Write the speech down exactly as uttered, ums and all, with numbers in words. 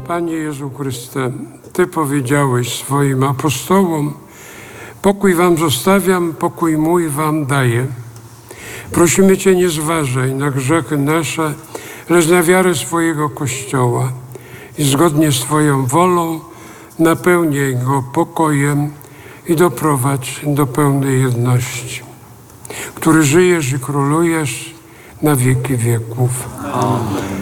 Panie Jezu Chryste, Ty powiedziałeś swoim apostołom: pokój wam zostawiam, pokój mój wam daję. Prosimy Cię, nie zważaj na grzechy nasze, lecz na wiarę swojego Kościoła i zgodnie z Twoją wolą napełniaj go pokojem i doprowadź do pełnej jedności, który żyjesz i królujesz na wieki wieków. Amen.